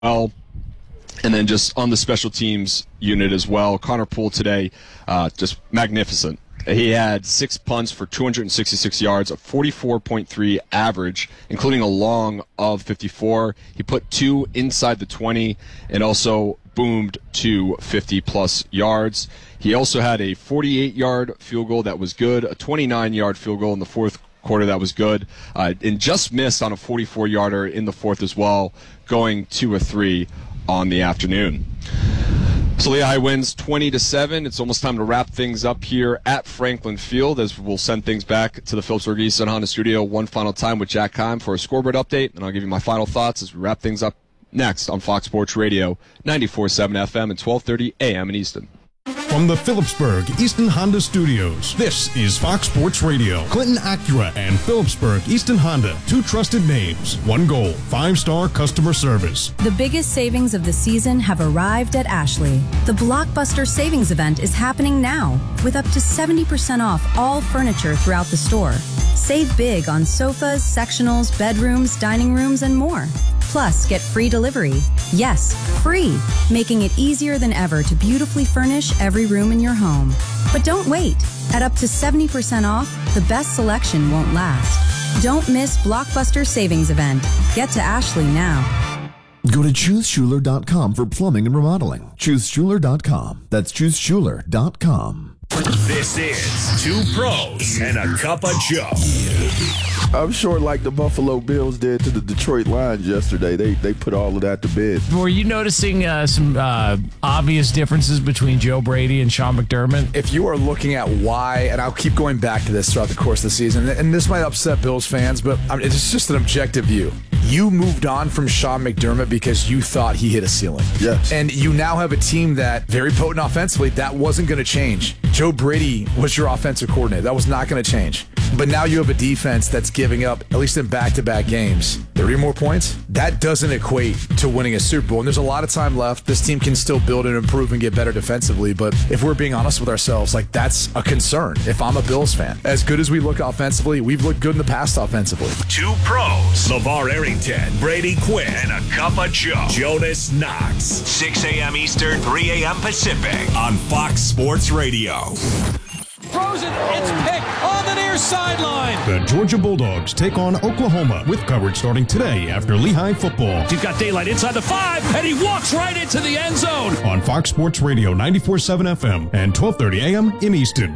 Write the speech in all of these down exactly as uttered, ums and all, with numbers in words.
well. And then just on the special teams unit as well, Connor Poole today, uh, just magnificent. He had six punts for two hundred sixty-six yards, a forty-four point three average, including a long of fifty-four. He put two inside the twenty and also boomed to fifty-plus yards. He also had a forty-eight-yard field goal that was good, a twenty-nine-yard field goal in the fourth quarter that was good, uh, and just missed on a forty-four-yarder in the fourth as well, going two or three on the afternoon. So Lehigh wins twenty to seven. It's almost time to wrap things up here at Franklin Field as we'll send things back to the Phillipsburg Easton Honda studio one final time with Jack Keim for a scoreboard update, and I'll give you my final thoughts as we wrap things up next on Fox Sports Radio, ninety-four point seven F M and twelve thirty A M in Easton. From the Phillipsburg Easton Honda Studios, this is Fox Sports Radio. Clinton Acura and Phillipsburg Easton Honda, two trusted names, one goal, five-star customer service. The biggest savings of the season have arrived at Ashley. The Blockbuster Savings Event is happening now, with up to seventy percent off all furniture throughout the store. Save big on sofas, sectionals, bedrooms, dining rooms, and more. Plus, get free delivery. Yes, free, making it easier than ever to beautifully furnish every room in your home. But don't wait. At up to seventy percent off, the best selection won't last. Don't miss Blockbuster Savings Event. Get to Ashley now. Go to choose schuler dot com for plumbing and remodeling. choose schuler dot com. That's choose schuler dot com. This is Two Pros and a Cup of Joe. I'm sure like the Buffalo Bills did to the Detroit Lions yesterday, they they put all of that to bed. Were you noticing uh, some uh, obvious differences between Joe Brady and Sean McDermott? If you are looking at why, and I'll keep going back to this throughout the course of the season, and this might upset Bills fans, but I mean, it's just an objective view. You moved on from Sean McDermott because you thought he hit a ceiling. Yes. And you now have a team that, very potent offensively, that wasn't going to change. Joe Brady was your offensive coordinator. That was not going to change. But now you have a defense that's giving up, at least in back-to-back games, thirty more points. That doesn't equate to winning a Super Bowl. And there's a lot of time left. This team can still build and improve and get better defensively. But if we're being honest with ourselves, like that's a concern if I'm a Bills fan. As good as we look offensively, we've looked good in the past offensively. Two Pros, LeVar Arrington, Brady Quinn, and a Cup of Joe, Jonas Knox. six a.m. Eastern, three a.m. Pacific on Fox Sports Radio. Frozen, it's picked on the near sideline. The Georgia Bulldogs take on Oklahoma with coverage starting today after Lehigh football. He's got daylight inside the five, and he walks right into the end zone. On Fox Sports Radio, ninety-four point seven F M and twelve thirty A M in Easton.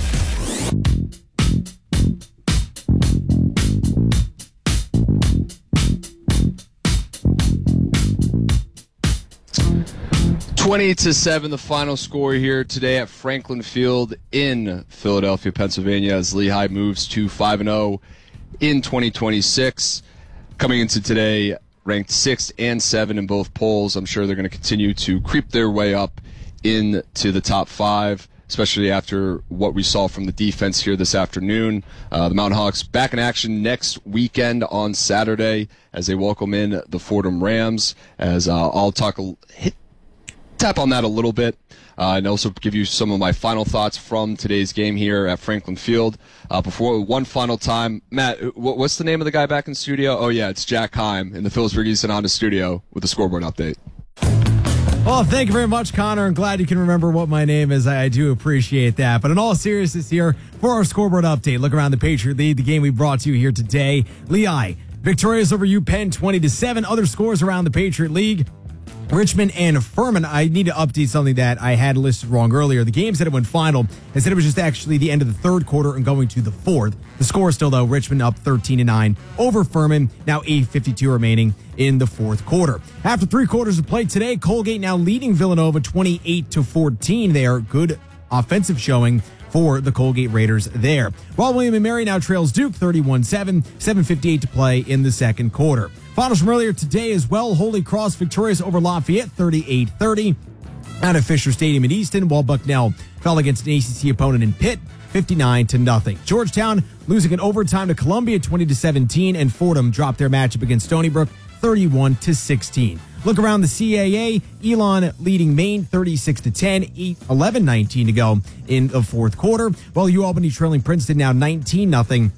twenty to seven, the final score here today at Franklin Field in Philadelphia, Pennsylvania, as Lehigh moves to five and oh in twenty twenty-six. Coming into today, ranked sixth and seventh in both polls. I'm sure they're going to continue to creep their way up into the top five, especially after what we saw from the defense here this afternoon. Uh, the Mountain Hawks back in action next weekend on Saturday as they welcome in the Fordham Rams. As uh, I'll talk a hit. Tap on that a little bit, uh, and also give you some of my final thoughts from today's game here at Franklin Field. Uh, before one final time, Matt, what's the name of the guy back in studio? Oh yeah, it's Jack Keim in the Phillipsburg Easton Honda studio with the scoreboard update. Well, thank you very much, Connor. I'm glad you can remember what my name is. I, I do appreciate that. But in all seriousness here, for our scoreboard update, look around the Patriot League, the game we brought to you here today. Lehigh victorious over UPenn twenty to seven. Other scores around the Patriot League. Richmond and Furman. I need to update something that I had listed wrong earlier. The game said it went final. I said it was just actually the end of the third quarter and going to the fourth. The score still, though, Richmond up thirteen to nine over Furman. Now eight fifty-two remaining in the fourth quarter. After three quarters of play today, Colgate now leading Villanova twenty-eight to fourteen. They are good offensive showing for the Colgate Raiders there. While William and Mary now trails Duke thirty-one seven, seven fifty-eight to play in the second quarter. Finals from earlier today as well. Holy Cross victorious over Lafayette thirty-eight thirty out of Fisher Stadium in Easton, while Bucknell fell against an A C C opponent in Pitt fifty-nine to nothing. Georgetown losing in overtime to Columbia twenty to seventeen, and Fordham dropped their matchup against Stony Brook thirty-one to sixteen. Look around the C A A. Elon leading Maine thirty-six to ten, eleven nineteen to go in the fourth quarter, while U Albany trailing Princeton now nineteen nothing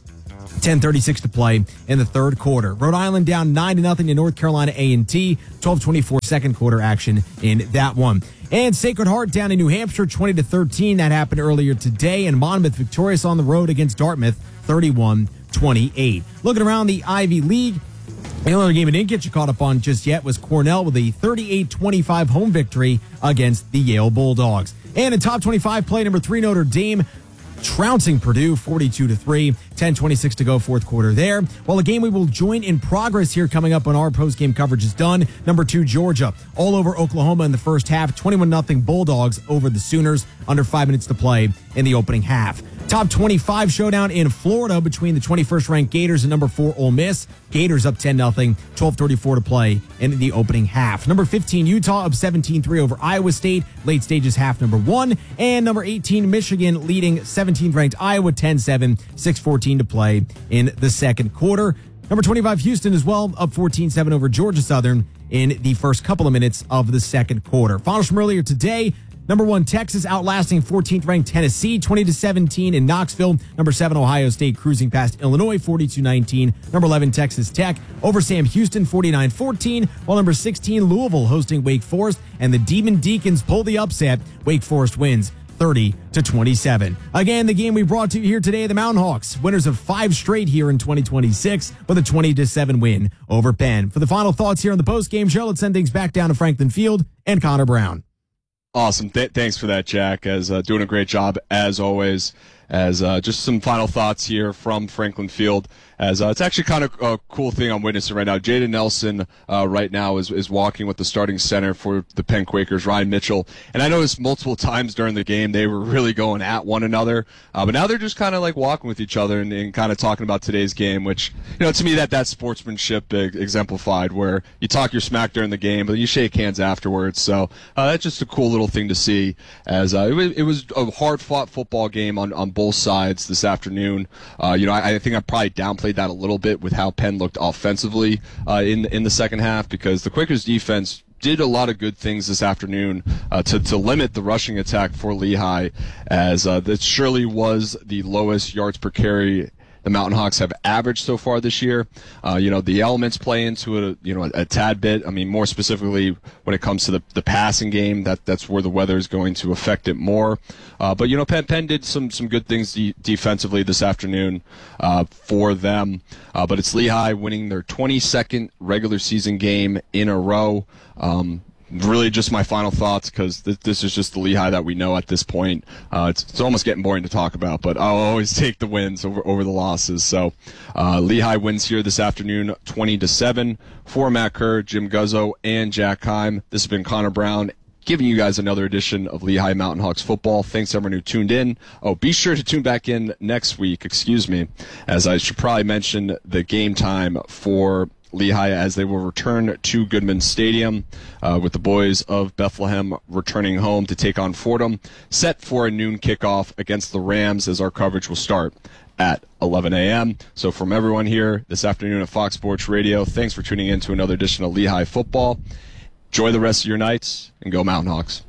ten thirty-six to play in the third quarter. Rhode Island down nine to nothing to North Carolina A and T. twelve twenty-four second quarter action in that one. And Sacred Heart down in New Hampshire, twenty to thirteen. That happened earlier today. And Monmouth victorious on the road against Dartmouth, thirty-one twenty-eight. Looking around the Ivy League, the only game I didn't get you caught up on just yet was Cornell with a thirty-eight twenty-five home victory against the Yale Bulldogs. And in top twenty-five play, number three Notre Dame trouncing Purdue forty-two to three. ten twenty-six to go, fourth quarter there. While a game we will join in progress here coming up when our post-game coverage is done. Number two, Georgia, all over Oklahoma in the first half. twenty-one nothing Bulldogs over the Sooners. Under five minutes to play in the opening half. Top twenty-five showdown in Florida between the twenty-first ranked Gators and number four Ole Miss. Gators up ten nothing, twelve thirty-four to play in the opening half. Number fifteen Utah up seventeen three over Iowa State. Late stages half number one. And number eighteen Michigan leading seventeenth ranked Iowa ten seven, six fourteen to play in the second quarter. Number twenty-five Houston as well up fourteen seven over Georgia Southern in the first couple of minutes of the second quarter. Finals from earlier today. Number one, Texas outlasting fourteenth ranked Tennessee, twenty to seventeen in Knoxville. Number seven, Ohio State cruising past Illinois, forty-two nineteen. Number eleven, Texas Tech over Sam Houston, forty-nine fourteen. While number sixteen, Louisville hosting Wake Forest. And the Demon Deacons pull the upset. Wake Forest wins thirty to twenty-seven. Again, the game we brought to you here today, the Mountain Hawks, winners of five straight here in twenty twenty-six with a twenty to seven win over Penn. For the final thoughts here on the post-game show, let's send things back down to Franklin Field and Connor Brown. Awesome. Th- thanks for that, Jack. As uh, doing a great job as always. As uh, just some final thoughts here from Franklin Field. As uh, it's actually kind of a cool thing I'm witnessing right now. Jaden Nelson uh, right now is is walking with the starting center for the Penn Quakers, Ryan Mitchell. And I noticed multiple times during the game they were really going at one another. Uh, but now they're just kind of like walking with each other and, and kind of talking about today's game, which, you know, to me that that's sportsmanship exemplified, where you talk your smack during the game, but you shake hands afterwards. So uh, that's just a cool little thing to see. As uh, it, was, it was a hard-fought football game on, on both sides this afternoon. Uh, you know, I, I think I probably downplayed that a little bit with how Penn looked offensively uh, in in the second half, because the Quakers defense did a lot of good things this afternoon uh, to, to limit the rushing attack for Lehigh, as uh, that surely was the lowest yards per carry the Mountain Hawks have averaged so far this year. Uh, you know, the elements play into it, you know, a, a tad bit. I mean, more specifically when it comes to the, the passing game, that that's where the weather is going to affect it more. Uh, but, you know, Penn, Penn did some, some good things de- defensively this afternoon uh, for them. Uh, but it's Lehigh winning their twenty-second regular season game in a row. Um, Really just my final thoughts, because th- this is just the Lehigh that we know at this point. Uh, it's, it's almost getting boring to talk about, but I'll always take the wins over, over the losses. So uh, Lehigh wins here this afternoon twenty to seven. For Matt Kerr, Jim Guzzo, and Jack Heim, this has been Connor Brown, giving you guys another edition of Lehigh Mountain Hawks football. Thanks everyone who tuned in. Oh, be sure to tune back in next week, excuse me, as I should probably mention the game time for Lehigh, as they will return to Goodman Stadium uh, with the boys of Bethlehem returning home to take on Fordham, set for a noon kickoff against the Rams, as our coverage will start at eleven a.m. So from everyone here this afternoon at Fox Sports Radio, thanks for tuning in to another edition of Lehigh football. Enjoy the rest of your nights, and go Mountain Hawks.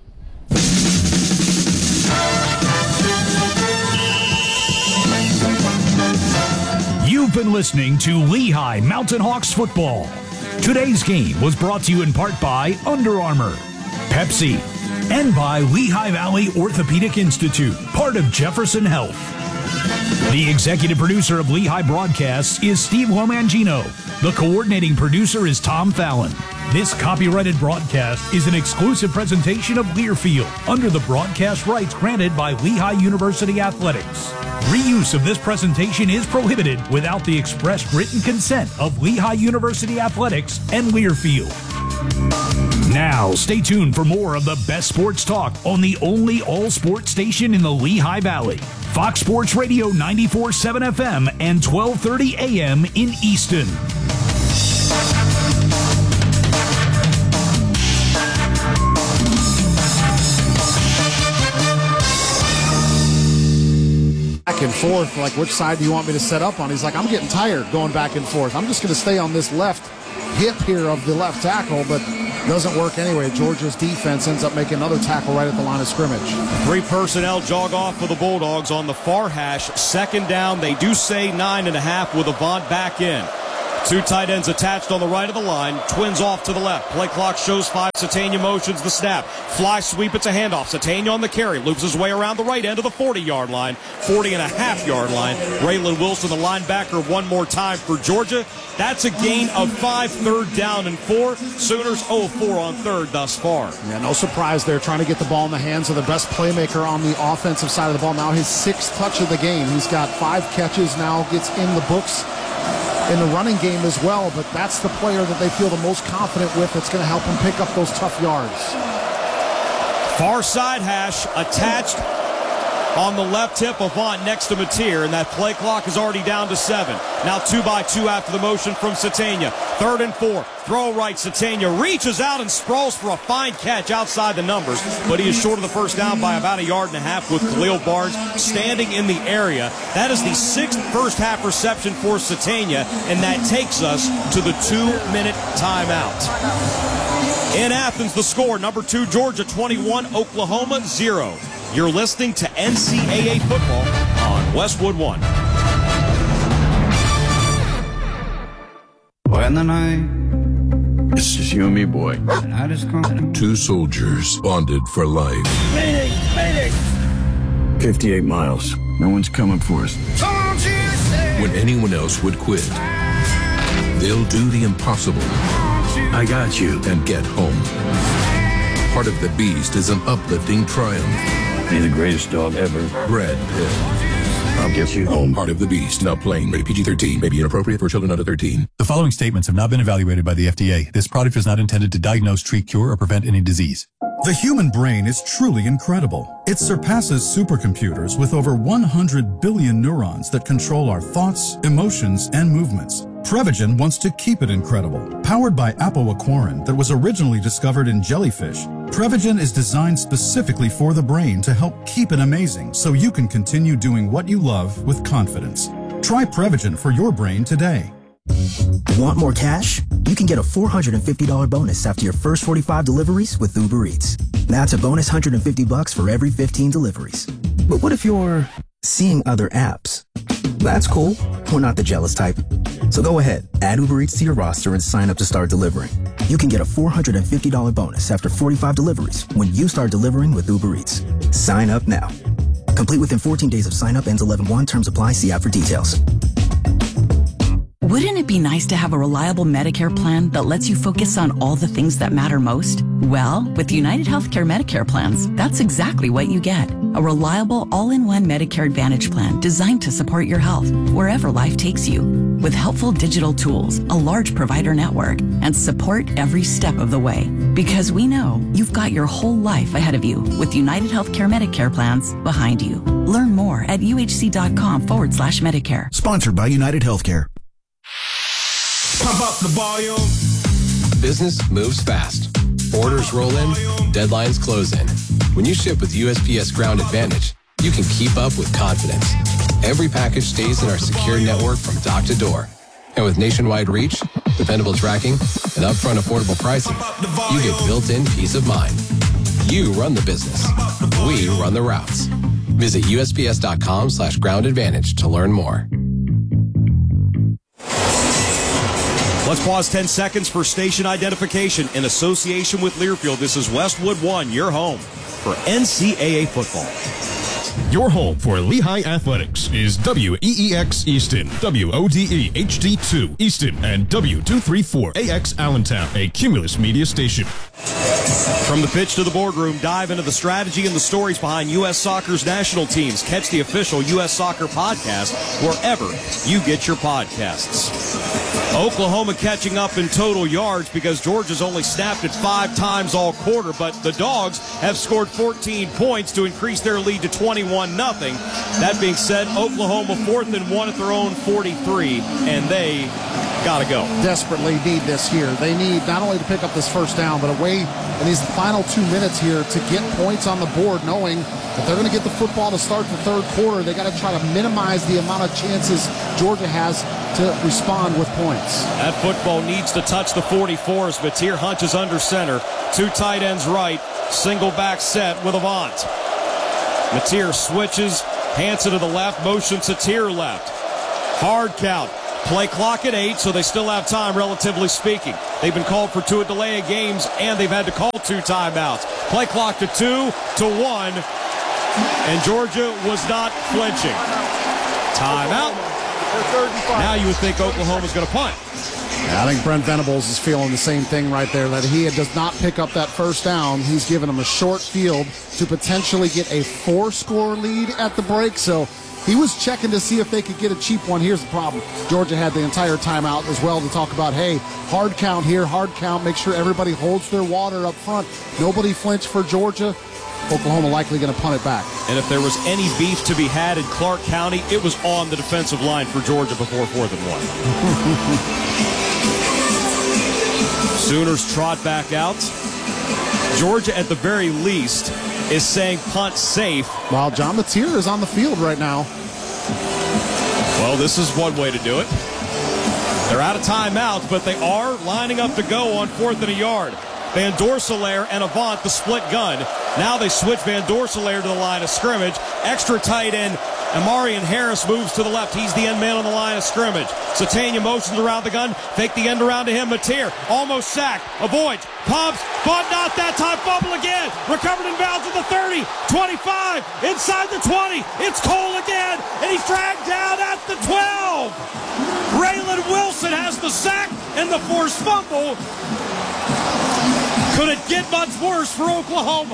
You've been listening to Lehigh Mountain Hawks football. Today's game was brought to you in part by Under Armour, Pepsi, and by Lehigh Valley Orthopedic Institute, part of Jefferson Health. The executive producer of Lehigh Broadcasts is Steve Lomangino. The coordinating producer is Tom Fallon. This copyrighted broadcast is an exclusive presentation of Learfield under the broadcast rights granted by Lehigh University Athletics. Reuse of this presentation is prohibited without the express written consent of Lehigh University Athletics and Learfield. Now, stay tuned for more of the best sports talk on the only all-sports station in the Lehigh Valley. Fox Sports Radio ninety-four point seven F M and twelve thirty A M in Easton. Back and forth, like, which side do you want me to set up on? He's like, I'm getting tired going back and forth. I'm just going to stay on this left hip here of the left tackle, but doesn't work anyway. Georgia's defense ends up making another tackle right at the line of scrimmage. Three personnel jog off for the Bulldogs on the far hash. Second down, they do say nine and a half with Avant back in. Two tight ends attached on the right of the line. Twins off to the left. Play clock shows five. Satania motions the snap. Fly sweep. It's a handoff. Satania on the carry. Loops his way around the right end of the forty-yard line. forty and a half yard line. Raylan Wilson, the linebacker, one more time for Georgia. That's a gain of five. Third down and four. Sooners oh four on third thus far. Yeah, no surprise there. Trying to get the ball in the hands of the best playmaker on the offensive side of the ball. Now his sixth touch of the game. He's got five catches now. Gets in the books in the running game as well, but that's the player that they feel the most confident with that's going to help them pick up those tough yards. Far side hash attached on the left hip. Avant next to Mateer, and that play clock is already down to seven. Now two by two after the motion from Satania. Third and four. Throw right. Satania reaches out and sprawls for a fine catch outside the numbers, but he is short of the first down by about a yard and a half with Khalil Barnes standing in the area. That is the sixth first half reception for Satania, and that takes us to the two-minute timeout. In Athens, the score, number two, Georgia twenty-one, Oklahoma zero. You're listening to N C double A football on Westwood One. When the night, it's just you and me, boy. And I just come. Two soldiers bonded for life. Mayday! Mayday! fifty-eight miles. No one's coming for us. When anyone else would quit, they'll do the impossible. I got you. And get home. Heart of the Beast is an uplifting triumph. You're the greatest dog ever. Brad Pitt. I'll get you home. Heart of the Beast. Now playing. Rated P G thirteen. May be inappropriate for children under thirteen. The following statements have not been evaluated by the F D A. This product is not intended to diagnose, treat, cure, or prevent any disease. The human brain is truly incredible. It surpasses supercomputers with over one hundred billion neurons that control our thoughts, emotions, and movements. Prevagen wants to keep it incredible. Powered by apoaquarin that was originally discovered in jellyfish, Prevagen is designed specifically for the brain to help keep it amazing so you can continue doing what you love with confidence. Try Prevagen for your brain today. Want more cash? You can get a four hundred fifty dollars bonus after your first forty-five deliveries with Uber Eats. That's a bonus one hundred fifty bucks for every fifteen deliveries. But what if you're seeing other apps? That's cool. We're not the jealous type. So go ahead, add Uber Eats to your roster and sign up to start delivering. You can get a four hundred fifty dollars bonus after forty-five deliveries when you start delivering with Uber Eats. Sign up now. Complete within fourteen days of sign up. Ends eleven one. Terms apply. See app for details. Wouldn't it be nice to have a reliable Medicare plan that lets you focus on all the things that matter most? Well, with United Healthcare Medicare plans, that's exactly what you get. A reliable all-in-one Medicare Advantage plan designed to support your health wherever life takes you. With helpful digital tools, a large provider network, and support every step of the way. Because we know you've got your whole life ahead of you with United Healthcare Medicare plans behind you. Learn more at uhc.com forward slash Medicare. Sponsored by United Healthcare. Pump up the volume. Business moves fast. Orders roll in, deadlines close in. When you ship with U S P S Ground Advantage, you can keep up with confidence. Every package stays in our secure network from dock to door. And with nationwide reach, dependable tracking, and upfront affordable pricing, you get built-in peace of mind. You run the business. We run the routes. Visit USPS.com slash ground advantage to learn more. Let's pause ten seconds for station identification in association with Learfield. This is Westwood One, your home for N C double A football. Your home for Lehigh Athletics is W E E X Easton, W O D E H D two Easton, and W two thirty-four A X Allentown, a Cumulus Media station. From the pitch to the boardroom, dive into the strategy and the stories behind U S Soccer's national teams. Catch the official U S Soccer podcast wherever you get your podcasts. Oklahoma catching up in total yards because Georgia's only snapped it five times all quarter, but the Dogs have scored fourteen points to increase their lead to twenty-one nothing. That being said, Oklahoma fourth and one at their own forty-three, and they Got to go. Desperately need this here. They need not only to pick up this first down, but a way in these final two minutes here to get points on the board, knowing that they're going to get the football to start the third quarter. They got to try to minimize the amount of chances Georgia has to respond with points. That football needs to touch the forty-four as Mateer hunches under center. Two tight ends right, single back set with Avant. Mateer switches, Hanson to the left, motion Satir left. Hard count. Play clock at eight, so they still have time, relatively speaking. They've been called for two delay of games, and they've had to call two timeouts. Play clock to two to one, and Georgia was not flinching. Timeout. Now you would think Oklahoma's going to punt. I think Brent Venables is feeling the same thing right there, that he does not pick up that first down. He's given them a short field to potentially get a four-score lead at the break, so he was checking to see if they could get a cheap one. Here's the problem. Georgia had the entire timeout as well to talk about, hey, hard count here, hard count. Make sure everybody holds their water up front. Nobody flinch for Georgia. Oklahoma likely going to punt it back. And if there was any beef to be had in Clark County, it was on the defensive line for Georgia before fourth and one. Sooners trot back out. Georgia, at the very least, is saying punt safe. While John Mateer is on the field right now. Well, this is one way to do it. They're out of timeouts, but they are lining up to go on fourth and a yard. Van Dorselaer and Avant, the split gun. Now they switch Van Dorselaer to the line of scrimmage. Extra tight end Amarian Harris moves to the left. He's the end man on the line of scrimmage. Satania motions around the gun. Fake the end around to him. Mateer almost sacked. Avoids. Pumps. But not that time. Fumble again. Recovered in bounds at the thirty. twenty-five. Inside the twenty. It's Cole again. And he's dragged down at the twelve. Raylan Wilson has the sack and the forced fumble. Could it get much worse for Oklahoma?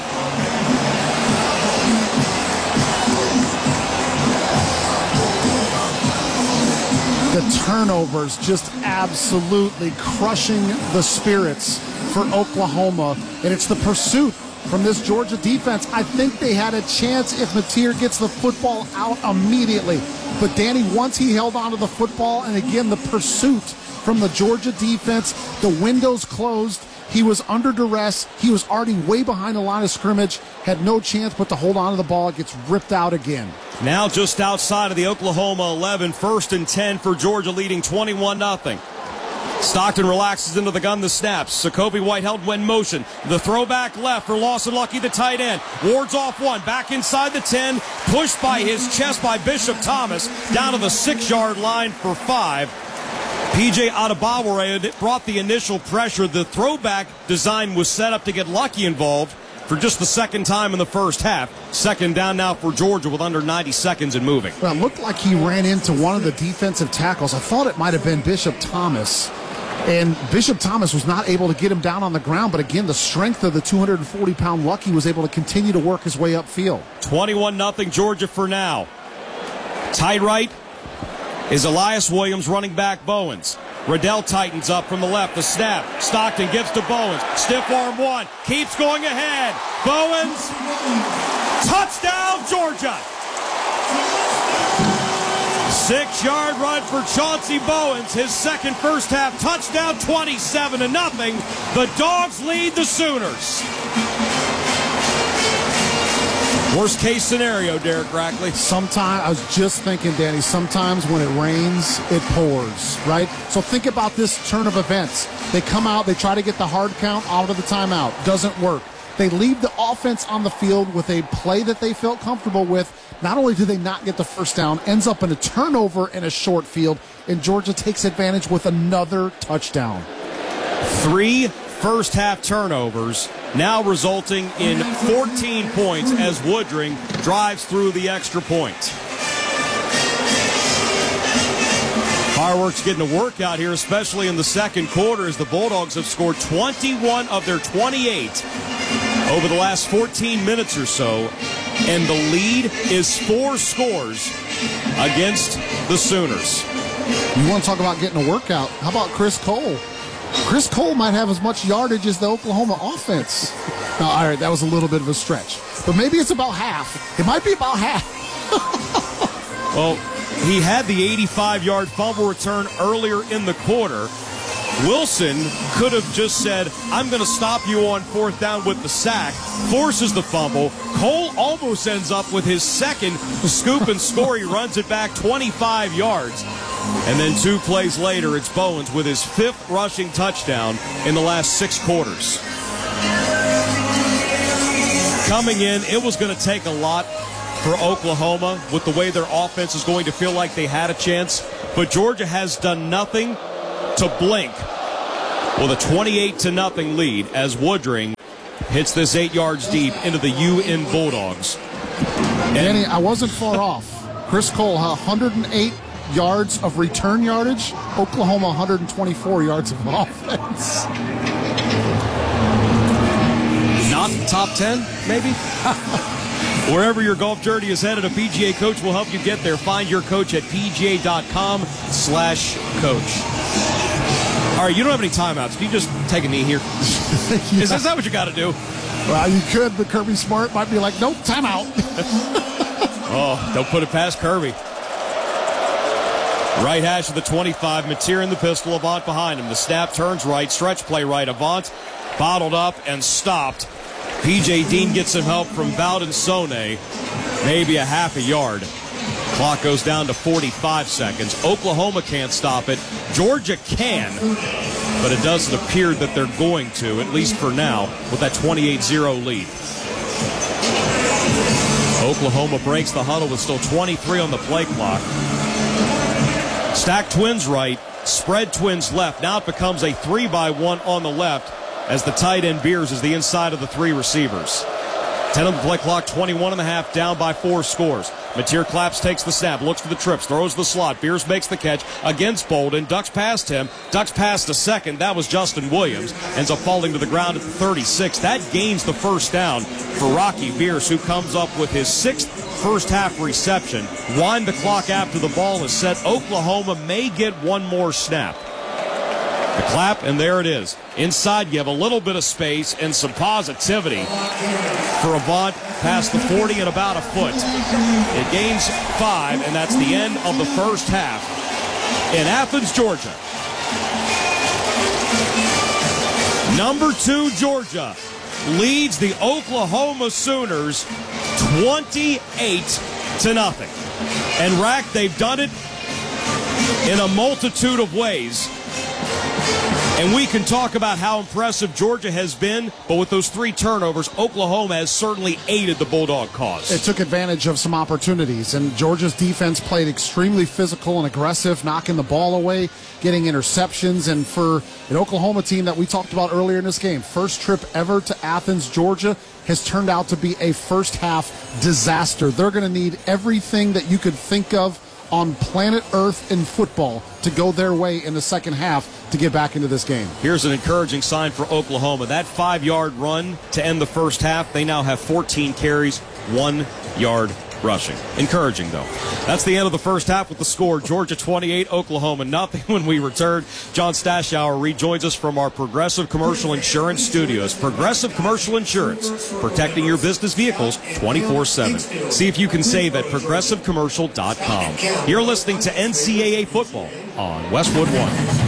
The turnovers just absolutely crushing the spirits for Oklahoma, and it's the pursuit from this Georgia defense. I think they had a chance if Mateer gets the football out immediately. But Danny, once he held onto the football, and again, the pursuit from the Georgia defense, the windows closed. He was under duress. He was already way behind the line of scrimmage, had no chance but to hold on to the ball. It gets ripped out again. Now just outside of the Oklahoma eleven, first and ten for Georgia, leading twenty-one nothing. Stockton relaxes into the gun, the snaps. Jacoby Whitehead when motion. The throwback left for Lawson Lucky, the tight end. Wards off one, back inside the ten, pushed by his chest by Bishop Thomas, down to the six-yard line for five. P J Adebawore brought the initial pressure. The throwback design was set up to get Lucky involved for just the second time in the first half. Second down now for Georgia with under ninety seconds and moving. Well, it looked like he ran into one of the defensive tackles. I thought it might have been Bishop Thomas. And Bishop Thomas was not able to get him down on the ground. But again, the strength of the two hundred forty pound Lucky was able to continue to work his way upfield. twenty-one nothing Georgia for now. Tight right is Elias Williams, running back Bowens. Riddell tightens up from the left. The snap. Stockton gives to Bowens. Stiff arm one. Keeps going ahead. Bowens. Touchdown, Georgia. Six-yard run for Chauncey Bowens. His second first half touchdown, twenty-seven to nothing. The Dogs lead the Sooners. Worst case scenario, Derek Rackley. Sometimes, I was just thinking, Danny, sometimes when it rains, it pours, right? So think about this turn of events. They come out, they try to get the hard count out of the timeout. Doesn't work. They leave the offense on the field with a play that they felt comfortable with. Not only do they not get the first down, ends up in a turnover in a short field, and Georgia takes advantage with another touchdown. Three first half turnovers, now resulting in fourteen points as Woodring drives through the extra point. Fireworks getting a workout here, especially in the second quarter, as the Bulldogs have scored twenty-one of their twenty-eight over the last fourteen minutes or so, and the lead is four scores against the Sooners. You want to talk about getting a workout? How about Chris Cole? Chris Cole might have as much yardage as the Oklahoma offense. No, all right, that was a little bit of a stretch. But maybe it's about half. It might be about half. Well, he had the eighty-five-yard fumble return earlier in the quarter. Wilson could have just said, I'm going to stop you on fourth down with the sack, forces the fumble. Cole almost ends up with his second scoop and score. He runs it back twenty-five yards. And then two plays later, it's Bowens with his fifth rushing touchdown in the last six quarters. Coming in, it was going to take a lot for Oklahoma with the way their offense is going to feel like they had a chance. But Georgia has done nothing to blink with a twenty-eight to nothing lead as Woodring hits this eight yards deep into the U N Bulldogs. And Danny, I wasn't far off. Chris Cole, one hundred eight yards of return yardage. Oklahoma, one hundred twenty-four yards of offense. Not top ten, maybe? Wherever your golf journey is headed, a P G A coach will help you get there. Find your coach at P G A dot com slash coach. All right, you don't have any timeouts. Can you just take a knee here? yeah. Is, is that what you got to do? Well, you could, but Kirby Smart might be like, nope, timeout. Oh, don't put it past Kirby. Right hash of the twenty-five, Mateer in the pistol, Avant behind him. The snap turns right, stretch play right. Avant bottled up and stopped. P J Dean gets some help from Bowden Sone, maybe a half a yard. Clock goes down to forty-five seconds. Oklahoma can't stop it. Georgia can, but it doesn't appear that they're going to, at least for now, with that twenty-eight zero lead. Oklahoma breaks the huddle with still twenty-three on the play clock. Stack twins right, spread twins left. Now it becomes a three by one on the left as the tight end Beers is the inside of the three receivers. ten on the play clock, twenty-one and a half, down by four scores. Mateer Claps takes the snap, looks for the trips, throws the slot. Beers makes the catch against Bolden, ducks past him, ducks past a second. That was Justin Williams. Ends up falling to the ground at the thirty-six. That gains the first down for Rocky Beers, who comes up with his sixth first half reception. Wind the clock after the ball is set. Oklahoma may get one more snap. The clap, and there it is. Inside, you have a little bit of space and some positivity for Avant past the forty and about a foot. It gains five, and that's the end of the first half in Athens, Georgia. Number two, Georgia leads the Oklahoma Sooners twenty-eight to nothing. And Rack, they've done it in a multitude of ways. And we can talk about how impressive Georgia has been, but with those three turnovers, Oklahoma has certainly aided the Bulldog cause. It took advantage of some opportunities, and Georgia's defense played extremely physical and aggressive, knocking the ball away, getting interceptions, and for an Oklahoma team that we talked about earlier in this game, first trip ever to Athens, Georgia, has turned out to be a first-half disaster. They're going to need everything that you could think of on planet Earth in football to go their way in the second half to get back into this game. Here's an encouraging sign for Oklahoma. That five-yard run to end the first half, they now have fourteen carries, one yard rushing. Encouraging, though. That's the end of the first half with the score. Georgia twenty-eight, Oklahoma nothing. When we return, John Stashower rejoins us from our Progressive Commercial Insurance studios. Progressive Commercial Insurance, protecting your business vehicles twenty-four seven. See if you can save at progressive commercial dot com. You're listening to N C double A football on Westwood One.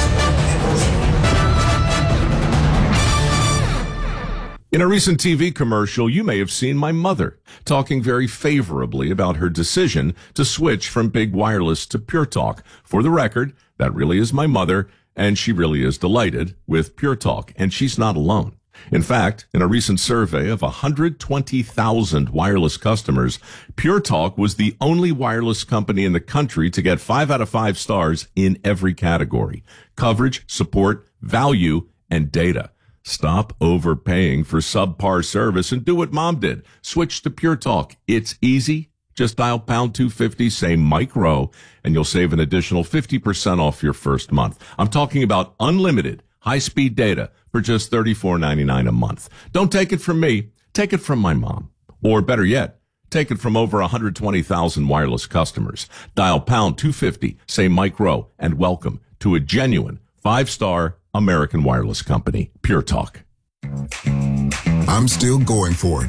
In a recent T V commercial, you may have seen my mother talking very favorably about her decision to switch from Big Wireless to Pure Talk. For the record, that really is my mother, and she really is delighted with Pure Talk, and she's not alone. In fact, in a recent survey of one hundred twenty thousand wireless customers, Pure Talk was the only wireless company in the country to get five out of five stars in every category: coverage, support, value, and data. Stop overpaying for subpar service and do what Mom did. Switch to Pure Talk. It's easy. Just dial pound two fifty, say Mike Rowe, and you'll save an additional fifty percent off your first month. I'm talking about unlimited high-speed data for just thirty-four ninety-nine a month. Don't take it from me. Take it from my mom. Or better yet, take it from over one hundred twenty thousand wireless customers. Dial pound two fifty, say Mike Rowe, and welcome to a genuine five-star American wireless company, Pure Talk. I'm still going for it.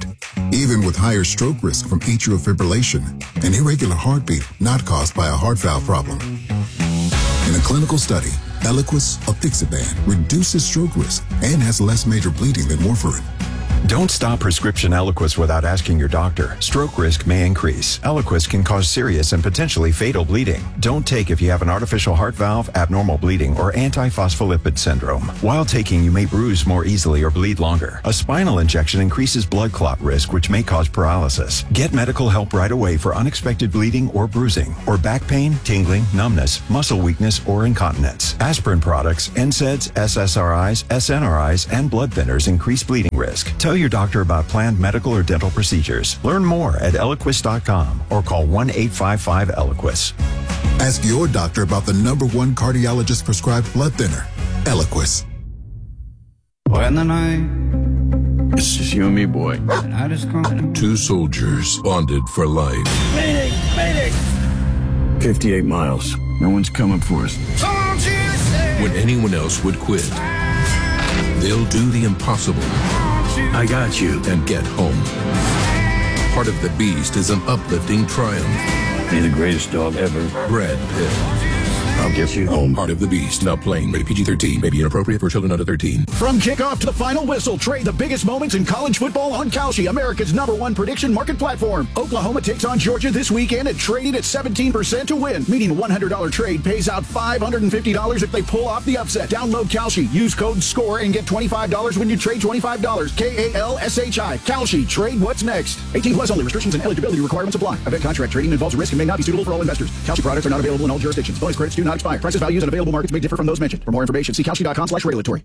even with higher stroke risk from atrial fibrillation, an irregular heartbeat not caused by a heart valve problem. In a clinical study, Eliquis apixaban reduces stroke risk and has less major bleeding than warfarin. Don't stop prescription Eliquis without asking your doctor. Stroke risk may increase. Eliquis can cause serious and potentially fatal bleeding. Don't take if you have an artificial heart valve, abnormal bleeding, or antiphospholipid syndrome. While taking, you may bruise more easily or bleed longer. A spinal injection increases blood clot risk, which may cause paralysis. Get medical help right away for unexpected bleeding or bruising, or back pain, tingling, numbness, muscle weakness, or incontinence. Aspirin products, N SAIDs, S S R Is, S N R Is, and blood thinners increase bleeding risk. Tell your doctor about planned medical or dental procedures. Learn more at Eliquis dot com or call one eight five five Eliquis. Ask your doctor about the number one cardiologist prescribed blood thinner, Eliquis. When the night, it's just you and me, boy. And I just come. Two soldiers bonded for life. Mayday! Mayday! fifty-eight miles. No one's coming for us. When anyone else would quit, they'll do the impossible. I got you. And get home. Heart of the Beast is an uplifting triumph. Be the greatest dog ever. Brad Pitt. I'll get you home. Heart of the Beast. Now playing. Rated P G thirteen. May be inappropriate for children under thirteen. From kickoff to the final whistle, trade the biggest moments in college football on Kalshi, America's number one prediction market platform. Oklahoma takes on Georgia this weekend and trading at seventeen percent to win, meaning a one hundred dollars trade pays out five hundred fifty dollars if they pull off the upset. Download Kalshi, use code SCORE, and get twenty-five dollars when you trade twenty-five dollars. K A L S H I. Kalshi. Trade what's next. eighteen plus only. Restrictions and eligibility requirements apply. Event contract trading involves risk and may not be suitable for all investors. Kalshi products are not available in all jurisdictions. Bonus credits do not expire. Prices, values, and available markets may differ from those mentioned. For more information, see Kalshi dot com slash regulatory.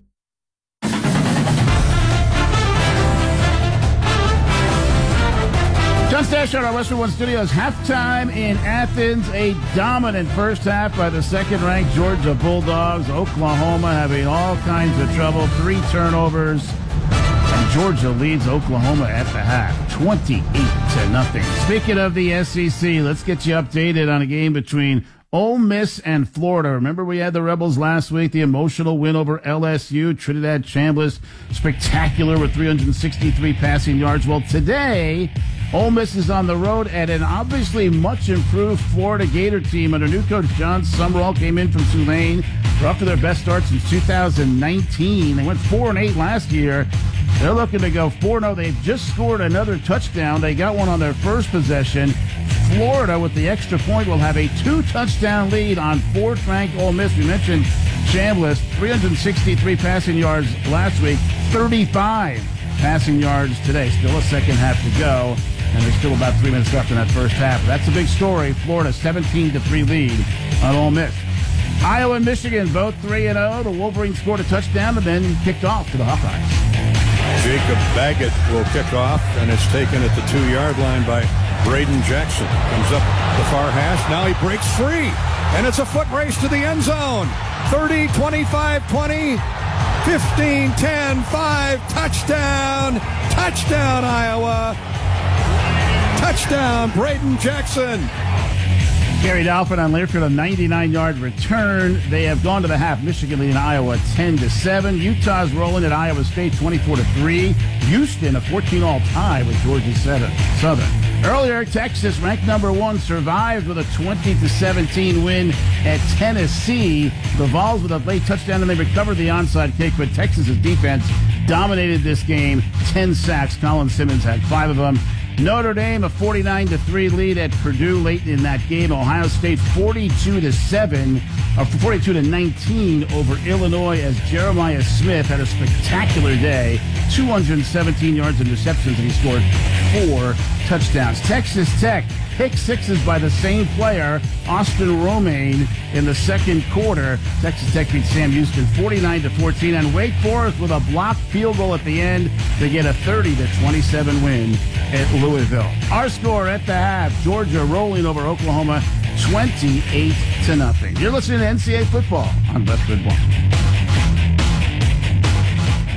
John Stash on our Westwood One Studios. Halftime in Athens. A dominant first half by the second-ranked Georgia Bulldogs. Oklahoma having all kinds of trouble. Three turnovers. And Georgia leads Oklahoma at the half, twenty-eight to nothing. Speaking of the S E C, let's get you updated on a game between Ole Miss and Florida. Remember we had the Rebels last week, the emotional win over L S U. Trinidad Chambliss, spectacular with three hundred sixty-three passing yards. Well, today, Ole Miss is on the road at an obviously much improved Florida Gator team under new coach John Summerall. Came in from Tulane. They're off to their best start since two thousand nineteen. They went four and eight last year. They're looking to go four and oh. They've just scored another touchdown. They got one on their first possession. Florida, with the extra point, will have a two-touchdown lead on fourth-ranked Ole Miss. We mentioned Chambliss, three hundred sixty-three passing yards last week, thirty-five passing yards today. Still a second half to go, and there's still about three minutes left in that first half. That's a big story. Florida, seventeen to three lead on Ole Miss. Iowa and Michigan, both three and oh. The Wolverines scored a touchdown and then kicked off to the Hawkeyes. Jacob Baggett will kick off, and it's taken at the two-yard line by Braden Jackson. Comes up the far hash. Now he breaks free, and it's a foot race to the end zone. thirty, twenty-five, twenty, fifteen, ten, five, touchdown, touchdown, Iowa. Touchdown, Braden Jackson. Gary Dalpin on Learfield, a ninety-nine-yard return. They have gone to the half. Michigan leading Iowa ten to seven. Utah's rolling at Iowa State twenty-four to three. Houston, a fourteen-all tie with Georgia Southern. Earlier, Texas, ranked number one, survived with a twenty to seventeen win at Tennessee. The Vols with a late touchdown, and they recovered the onside kick, but Texas's defense dominated this game. ten sacks. Colin Simmons had five of them. Notre Dame, a forty-nine to three lead at Purdue late in that game. Ohio State, forty-two to seven, or forty-two to nineteen over Illinois, as Jeremiah Smith had a spectacular day. two hundred seventeen yards and receptions, and he scored four touchdowns. Texas Tech, pick sixes by the same player, Austin Romaine, in the second quarter. Texas Tech beat Sam Houston forty-nine to fourteen, and Wake Forest with a blocked field goal at the end to get a thirty to twenty-seven win at Louisville. Our score at the half, Georgia rolling over Oklahoma twenty-eight to nothing. You're listening to N C double A football on Westwood One.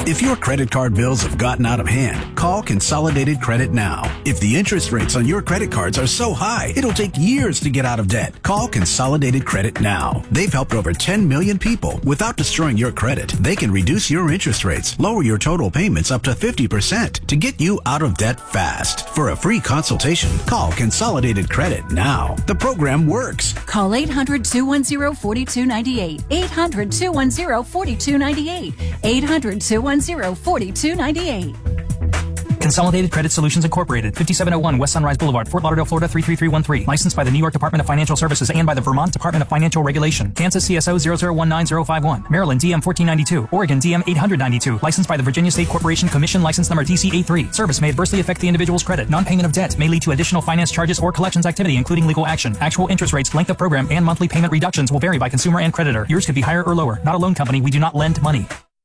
If your credit card bills have gotten out of hand, call Consolidated Credit now. If the interest rates on your credit cards are so high, it'll take years to get out of debt. Call Consolidated Credit now. They've helped over ten million people without destroying your credit. They can reduce your interest rates, lower your total payments up to fifty percent to get you out of debt fast. For a free consultation, call Consolidated Credit now. The program works. Call eight hundred, two one zero, four two nine eight. eight hundred, two one zero, four two nine eight. eight hundred, two one zero, four two nine eight. Consolidated Credit Solutions Incorporated, fifty-seven oh one West Sunrise Boulevard, Fort Lauderdale, Florida three three three one three. Licensed by the New York Department of Financial Services and by the Vermont Department of Financial Regulation. Kansas C S O zero zero one nine zero five one. Maryland D M fourteen ninety-two. Oregon D M eight ninety-two. Licensed by the Virginia State Corporation Commission. License number D C A three. Service may adversely affect the individual's credit. Non-payment of debt may lead to additional finance charges or collections activity, including legal action. Actual interest rates, length of program, and monthly payment reductions will vary by consumer and creditor. Yours could be higher or lower. Not a loan company. We do not lend money.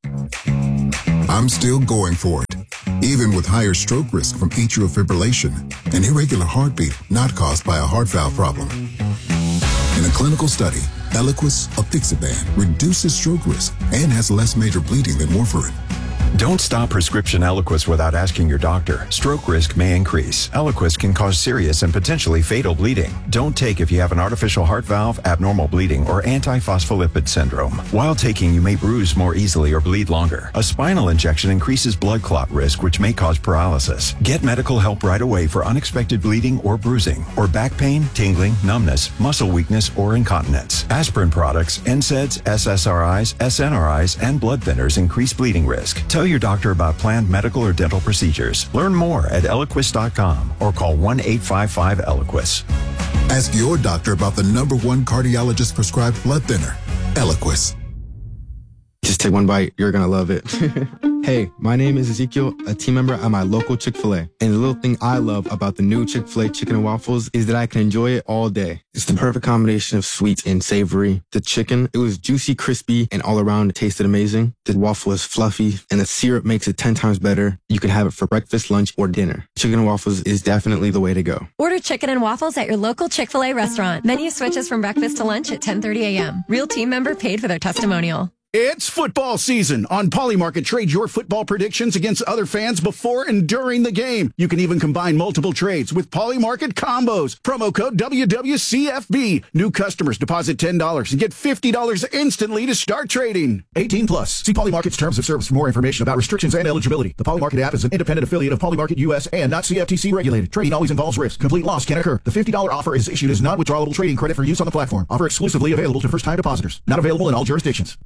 I'm still going for it, even with higher stroke risk from atrial fibrillation, an irregular heartbeat not caused by a heart valve problem. In a clinical study, Eliquis apixaban reduces stroke risk and has less major bleeding than warfarin. Don't stop prescription Eliquis without asking your doctor. Stroke risk may increase. Eliquis can cause serious and potentially fatal bleeding. Don't take if you have an artificial heart valve, abnormal bleeding, or antiphospholipid syndrome. While taking, you may bruise more easily or bleed longer. A spinal injection increases blood clot risk, which may cause paralysis. Get medical help right away for unexpected bleeding or bruising, or back pain, tingling, numbness, muscle weakness, or incontinence. Aspirin products, N SAIDs, S S R Is, S N R Is, and blood thinners increase bleeding risk. Tell your doctor about planned medical or dental procedures. Learn more at Eliquis dot com or call one eight five five Eliquis. Ask your doctor about the number one cardiologist prescribed blood thinner, Eliquis. Just take one bite. You're going to love it. Hey, my name is Ezekiel, a team member at my local Chick-fil-A. And the little thing I love about the new Chick-fil-A chicken and waffles is that I can enjoy it all day. It's the perfect combination of sweet and savory. The chicken, it was juicy, crispy, and all around it tasted amazing. The waffle is fluffy, and the syrup makes it ten times better. You can have it for breakfast, lunch, or dinner. Chicken and waffles is definitely the way to go. Order chicken and waffles at your local Chick-fil-A restaurant. Menu switches from breakfast to lunch at ten thirty a.m. Real team member paid for their testimonial. It's football season. On Polymarket, trade your football predictions against other fans before and during the game. You can even combine multiple trades with Polymarket combos. Promo code W W C F B. New customers deposit ten dollars and get fifty dollars instantly to start trading. eighteen plus. See Polymarket's terms of service for more information about restrictions and eligibility. The Polymarket app is an independent affiliate of Polymarket U S and not C F T C regulated. Trading always involves risk. Complete loss can occur. The fifty dollars offer is issued as non-withdrawable trading credit for use on the platform. Offer exclusively available to first-time depositors. Not available in all jurisdictions.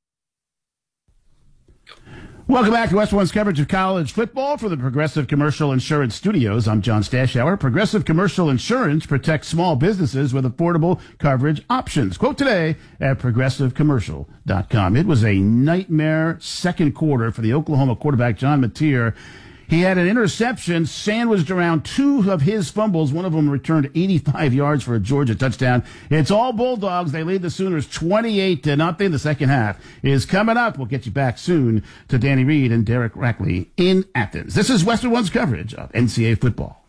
Welcome back to West One's coverage of college football for the Progressive Commercial Insurance Studios. I'm John Stashower. Progressive Commercial Insurance protects small businesses with affordable coverage options. Quote today at progressive commercial dot com. It was a nightmare second quarter for the Oklahoma quarterback, John Mateer. He had an interception, sandwiched around two of his fumbles. One of them returned eighty-five yards for a Georgia touchdown. It's all Bulldogs. They lead the Sooners twenty-eight to nothing. The second half is coming up. We'll get you back soon to Danny Reed and Derek Rackley in Athens. This is Western One's coverage of N C double A football.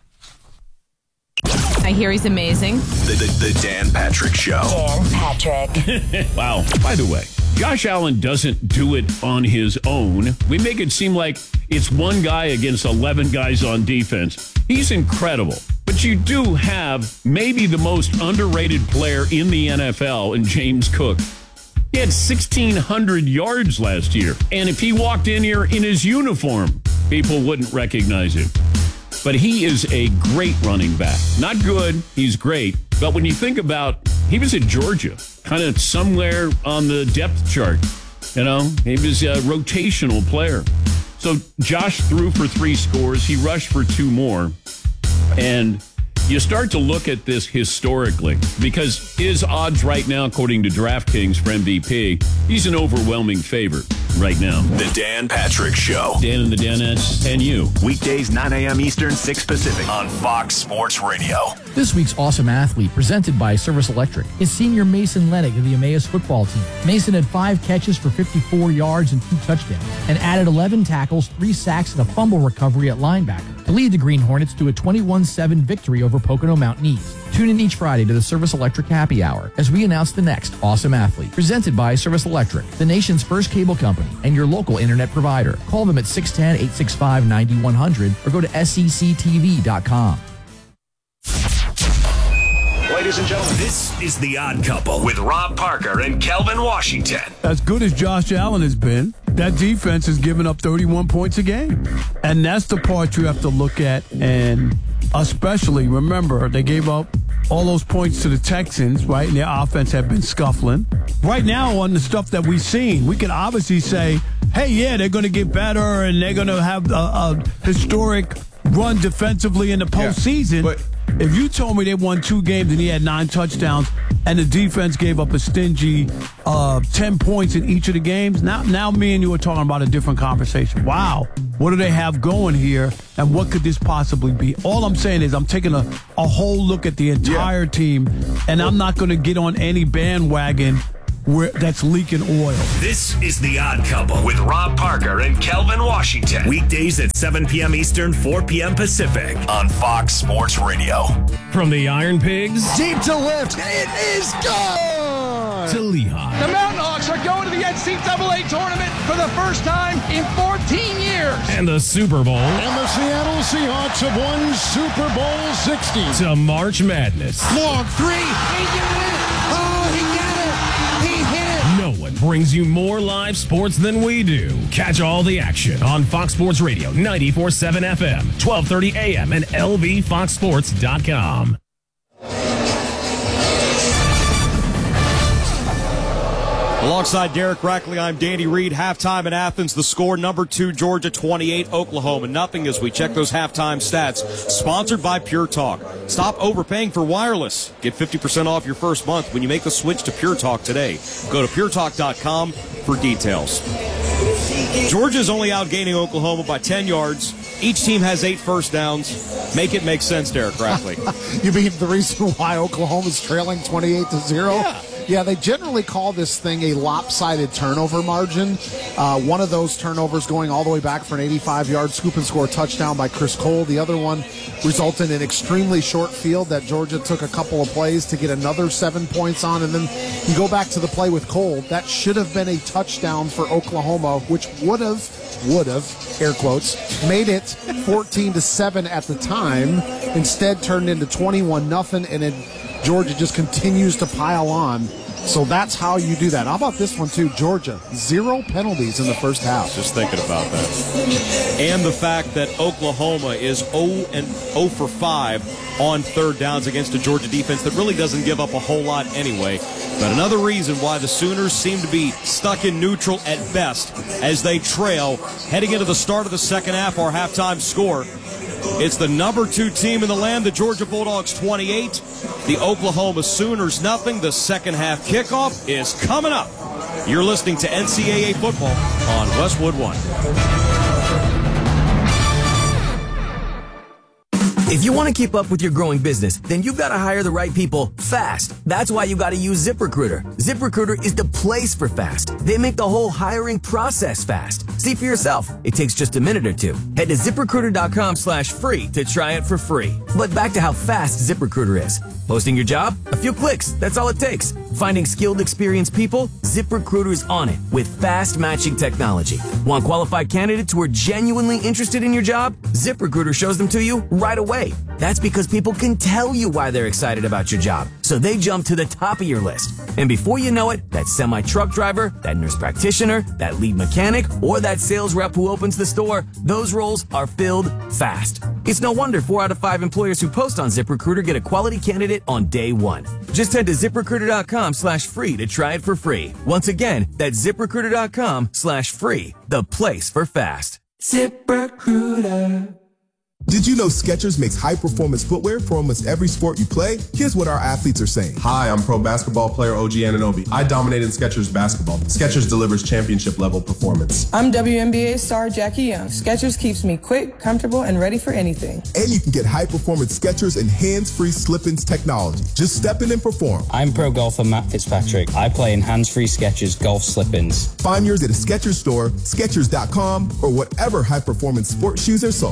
I hear he's amazing. The, the, the Dan Patrick Show. Dan Patrick. Wow. By the way, Josh Allen doesn't do it on his own. We make it seem like it's one guy against eleven guys on defense. He's incredible. But you do have maybe the most underrated player in the N F L in James Cook. He had sixteen hundred yards last year. And if he walked in here in his uniform, people wouldn't recognize him. But he is a great running back. Not good, he's great. But when you think about, he was at Georgia, kind of somewhere on the depth chart. You know, he was a rotational player. So Josh threw for three scores. He rushed for two more. And you start to look at this historically because his odds right now, according to DraftKings for M V P, he's an overwhelming favorite right now. The Dan Patrick Show. Dan and the Danettes and you. Weekdays, nine a.m. Eastern, six Pacific on Fox Sports Radio. This week's Awesome Athlete, presented by Service Electric, is senior Mason Lennick of the Emmaus football team. Mason had five catches for fifty-four yards and two touchdowns and added eleven tackles, three sacks, and a fumble recovery at linebacker to to lead the Green Hornets to a twenty-one seven victory over Pocono Mountaineers. Tune in each Friday to the Service Electric Happy Hour as we announce the next awesome athlete. Presented by Service Electric, the nation's first cable company and your local internet provider. Call them at six one zero, eight six five, nine one zero zero or go to S E C T V dot com. Ladies and gentlemen, this is The Odd Couple with Rob Parker and Kelvin Washington. As good as Josh Allen has been, that defense has given up thirty-one points a game. And that's the part you have to look at. And especially, remember, they gave up all those points to the Texans, right? And their offense had been scuffling. Right now, on the stuff that we've seen, we can obviously say, hey, yeah, they're going to get better and they're going to have a, a historic run defensively in the postseason. Yeah, but if you told me they won two games and he had nine touchdowns and the defense gave up a stingy uh, ten points in each of the games, now, now me and you are talking about a different conversation. Wow, what do they have going here and what could this possibly be? All I'm saying is I'm taking a, a whole look at the entire yeah. team, and I'm not going to get on any bandwagon where that's leaking oil. This is The Odd Couple with Rob Parker and Kelvin Washington. Weekdays at seven p.m. Eastern, four p.m. Pacific on Fox Sports Radio. From the Iron Pigs deep to left, it is gone to Lehigh. The Mountain Hawks are going to the N C double A tournament for the first time in fourteen years. And the Super Bowl. And the Seattle Seahawks have won Super Bowl sixty. To March Madness. Long three. He did it. Oh, he got it. He hit it. No one brings you more live sports than we do. Catch all the action on Fox Sports Radio, ninety-four point seven F M, twelve thirty A M, and L V fox sports dot com. Alongside Derek Rackley, I'm Danny Reed. Halftime in Athens, the score, number two, Georgia, twenty-eight, Oklahoma, nothing, as we check those halftime stats. Sponsored by Pure Talk. Stop overpaying for wireless. Get fifty percent off your first month when you make the switch to Pure Talk today. Go to pure talk dot com for details. Georgia's only outgaining Oklahoma by ten yards. Each team has eight first downs. Make it make sense, Derek Rackley. You mean the reason why Oklahoma's trailing twenty-eight to zero? Yeah. Yeah, they generally call this thing a lopsided turnover margin. Uh, one of those turnovers going all the way back for an eighty-five-yard scoop and score touchdown by Chris Cole. The other one resulted in an extremely short field that Georgia took a couple of plays to get another seven points on. And then you go back to the play with Cole. That should have been a touchdown for Oklahoma, which would have, would have, air quotes, made it fourteen to seven at the time. Instead turned into twenty-one nothing, and it Georgia just continues to pile on. So that's how you do that. How about this one, too? Georgia, zero penalties in the first half. Just thinking about that. And the fact that Oklahoma is zero for five on third downs against a Georgia defense that really doesn't give up a whole lot anyway. But another reason why the Sooners seem to be stuck in neutral at best as they trail heading into the start of the second half, our halftime score. It's the number two team in the land, the Georgia Bulldogs twenty-eight, the Oklahoma Sooners nothing. The second half kickoff is coming up. You're listening to N C double A football on Westwood One. If you want to keep up with your growing business, then you've got to hire the right people fast. That's why you got to use ZipRecruiter. ZipRecruiter is the place for fast. They make the whole hiring process fast. See for yourself. It takes just a minute or two. Head to ZipRecruiter.com slash free to try it for free. But back to how fast ZipRecruiter is. Posting your job? A few clicks. That's all it takes. Finding skilled, experienced people? ZipRecruiter's on it with fast matching technology. Want qualified candidates who are genuinely interested in your job? ZipRecruiter shows them to you right away. That's because people can tell you why they're excited about your job, so they jump to the top of your list. And before you know it, that semi-truck driver, that nurse practitioner, that lead mechanic, or that sales rep who opens the store, those roles are filled fast. It's no wonder four out of five employers who post on ZipRecruiter get a quality candidate on day one. Just head to ZipRecruiter.com slash free to try it for free. Once again, that's ZipRecruiter.com slash free, the place for fast. ZipRecruiter. Did you know Skechers makes high-performance footwear for almost every sport you play? Here's what our athletes are saying. Hi, I'm pro basketball player O G Anunoby. I dominated Skechers basketball. Skechers delivers championship-level performance. I'm W N B A star Jackie Young. Skechers keeps me quick, comfortable, and ready for anything. And you can get high-performance Skechers and hands-free slip-ins technology. Just step in and perform. I'm pro golfer Matt Fitzpatrick. I play in hands-free Skechers golf slip-ins. Find yours at a Skechers store, Skechers dot com, or whatever high-performance sports shoes are sold.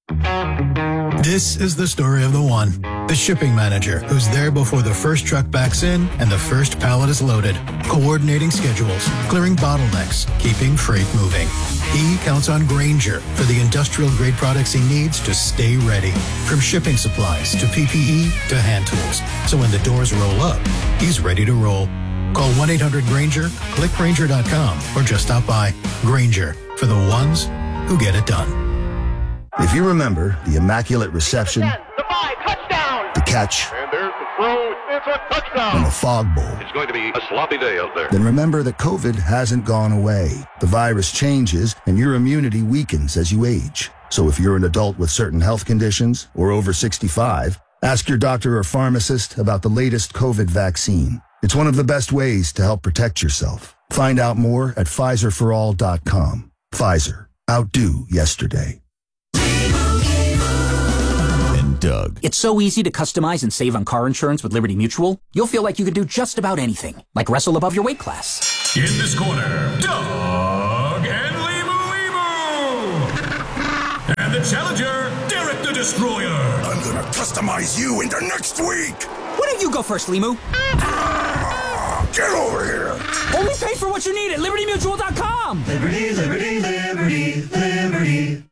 This is the story of the one, the shipping manager, who's there before the first truck backs in and the first pallet is loaded, coordinating schedules, clearing bottlenecks, keeping freight moving. He counts on Grainger for the industrial-grade products he needs to stay ready, from shipping supplies to P P E to hand tools. So when the doors roll up, he's ready to roll. Call one eight hundred Grainger, click Grainger dot com, or just stop by. Grainger, for the ones who get it done. If you remember the immaculate reception, The five, touchdown! the catch, And there's the throw. It's a touchdown. and the fog bowl, It's going to be a sloppy day out there. then remember that COVID hasn't gone away. The virus changes, and your immunity weakens as you age. So if you're an adult with certain health conditions or over sixty-five, ask your doctor or pharmacist about the latest COVID vaccine. It's one of the best ways to help protect yourself. Find out more at Pfizer for all dot com. Pfizer. Outdo yesterday. Doug. It's so easy to customize and save on car insurance with Liberty Mutual. You'll feel like you can do just about anything, like wrestle above your weight class. In this corner, Doug and Limu Limu. And the challenger, Derek the Destroyer. I'm gonna customize you into next week. Why don't you go first, Limu? Get over here. Only pay for what you need at Liberty Mutual dot com. Liberty, liberty, liberty, liberty.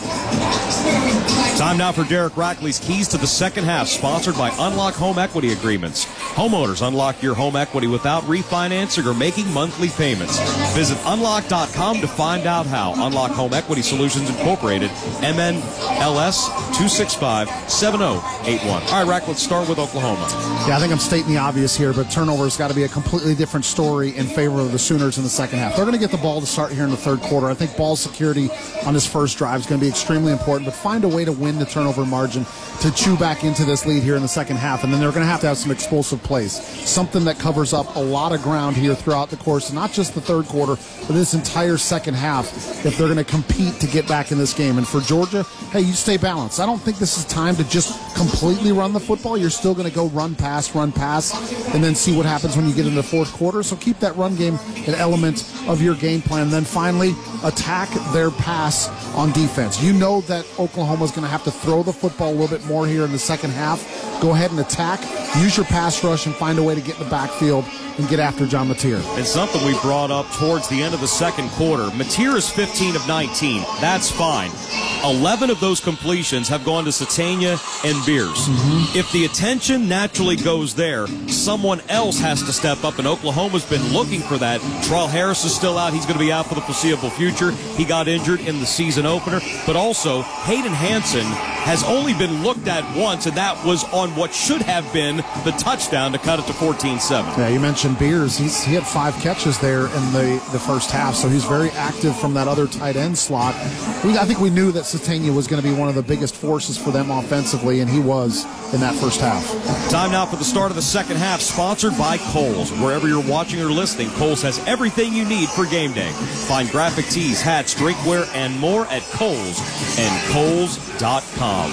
Time now for Derek Rackley's Keys to the Second Half, sponsored by Unlock Home Equity Agreements. Homeowners, unlock your home equity without refinancing or making monthly payments. Visit unlock dot com to find out how. Unlock Home Equity Solutions Incorporated, M N L S two six five, seven zero eight one. All right, Rack, let's start with Oklahoma. Yeah, I think I'm stating the obvious here, but turnover's got to be a completely different story in favor of the Sooners in the second half. They're going to get the ball to start here in the third quarter. I think ball security on this first drive is going to be extremely important, but find a way to win the turnover margin to chew back into this lead here in the second half, and then they're going to have to have some explosive plays, something that covers up a lot of ground here throughout the course, not just the third quarter, but this entire second half, if they're going to compete to get back in this game. And for Georgia, hey, you stay balanced. I don't think this is time to just completely run the football. You're still going to go run, pass, run, pass, and then see what happens when you get into the fourth quarter. So keep that run game an element of your game plan. And then finally, attack their pass on defense. You know that Oklahoma's going to have to throw the football a little bit more here in the second half. Go ahead and attack. Use your pass rush and find a way to get in the backfield and get after John Mateer. And something we brought up towards the end of the second quarter. Mateer is fifteen of nineteen. That's fine. eleven of those completions have gone to Satania and Beers. Mm-hmm. If the attention naturally goes there, someone else has to step up, and Oklahoma's been looking for that. Terrell Harris is still out. He's going to be out for the foreseeable future. He got injured in the season opener. But also, Hayden Hansen has only been looked at once, and that was on what should have been the touchdown to cut it to fourteen seven. Yeah, you mentioned Beers. He's, he had five catches there in the, the first half, so he's very active from that other tight end slot. We, I think we knew that Satania was going to be one of the biggest forces for them offensively, and he was in that first half. Time now for the start of the second half, sponsored by Kohl's. Wherever you're watching or listening, Kohl's has everything you need for game day. Find graphic tees, hats, drinkware, and more at Kohl's and Kohl's dot com.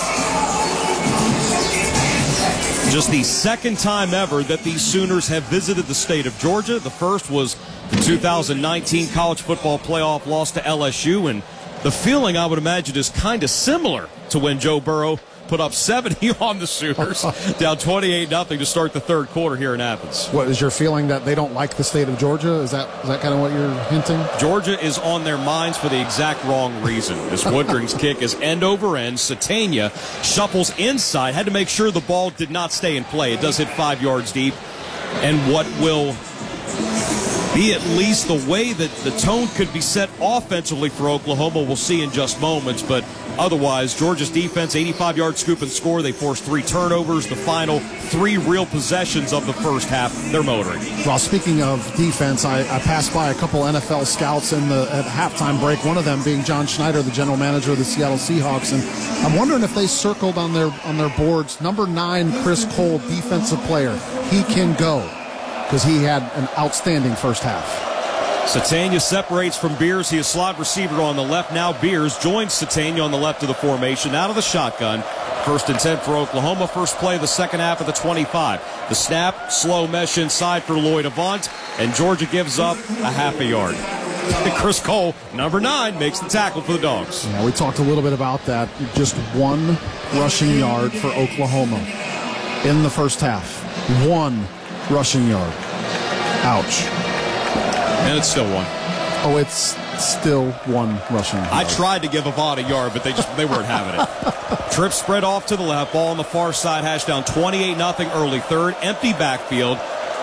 Just the second time ever that these Sooners have visited the state of Georgia. The first was the two thousand nineteen College Football Playoff loss to L S U, and the feeling, I would imagine, is kind of similar to when Joe Burrow put up seventy on the Sooners, down twenty-eight nothing to start the third quarter here in Athens. What is your feeling, that they don't like the state of Georgia? Is that is that kind of what you're hinting? Georgia is on their minds for the exact wrong reason. This Woodring's kick is end over end. Satania shuffles inside, had to make sure the ball did not stay in play. It does hit five yards deep. And what will be at least the way that the tone could be set offensively for Oklahoma, we'll see in just moments. But otherwise, Georgia's defense, eighty-five yard scoop and score. They forced three turnovers. The final three real possessions of the first half, they're motoring. Well, speaking of defense, I, I passed by a couple N F L scouts in the at halftime break, one of them being John Schneider, the general manager of the Seattle Seahawks. And I'm wondering if they circled on their on their boards, number nine, Chris Cole, defensive player. He can go, because he had an outstanding first half. Satania separates from Beers. He is slot receiver on the left. Now Beers joins Satania on the left of the formation. Out of the shotgun. First and ten for Oklahoma. First play of the second half of the twenty-five. The snap, slow mesh inside for Lloyd Avant, and Georgia gives up a half a yard. Chris Cole, number nine, makes the tackle for the Dogs. Yeah, we talked a little bit about that. Just one rushing yard for Oklahoma in the first half. One rushing yard. Ouch. And it's still one. Oh, it's still one rushing yard. I tried to give Avant a yard, but they just they weren't having it. Trip spread off to the left. Ball on the far side. Hash down twenty-eight nothing early third. Empty backfield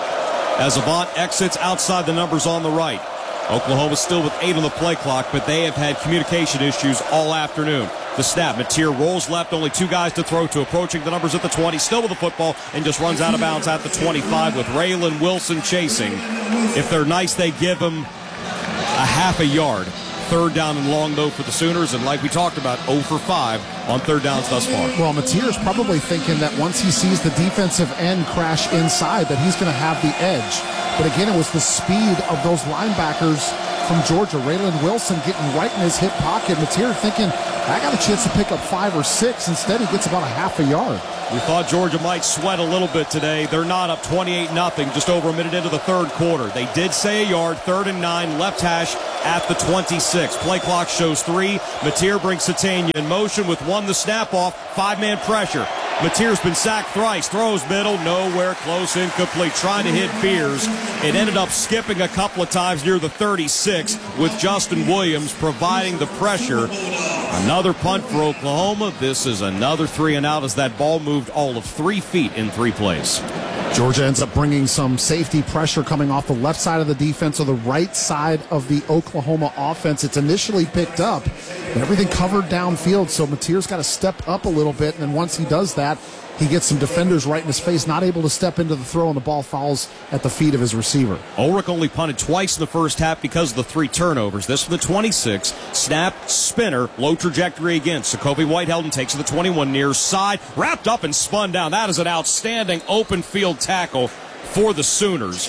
as Avant exits outside the numbers on the right. Oklahoma still with eight on the play clock, but they have had communication issues all afternoon. The snap. Mateer rolls left, only two guys to throw to, approaching the numbers at the twenty, still with the football, and just runs out of bounds at the twenty-five with Raylan Wilson chasing. If they're nice, they give him a half a yard. Third down and long, though, for the Sooners, and like we talked about, oh for five on third downs thus far. Well, Mateer's probably thinking that once he sees the defensive end crash inside, that he's going to have the edge. But again, it was the speed of those linebackers from Georgia. Raylan Wilson getting right in his hip pocket. Mateer thinking, I got a chance to pick up five or six. Instead, he gets about a half a yard. We thought Georgia might sweat a little bit today. They're not up twenty-eight nothing, just over a minute into the third quarter. They did say a yard, third and nine, left hash at the twenty-six. Play clock shows three. Mateer brings Satania in motion with one the snap off. Five-man pressure. Mateer's been sacked thrice. Throws middle, nowhere close, incomplete. Trying to hit Beers. It ended up skipping a couple of times near the thirty-six with Justin Williams providing the pressure. Another punt for Oklahoma. This is another three and out as that ball moved all of three feet in three plays. Georgia ends up bringing some safety pressure coming off the left side of the defense or the right side of the Oklahoma offense. It's initially picked up, but everything covered downfield, so Mateer's got to step up a little bit, and then once he does that, he gets some defenders right in his face, not able to step into the throw, and the ball falls at the feet of his receiver. Ulrich only punted twice in the first half because of the three turnovers. This from the twenty-six. Snap, spinner, low trajectory again. Sokovi Whitehelden takes to the twenty-one near side, wrapped up and spun down. That is an outstanding open field tackle for the Sooners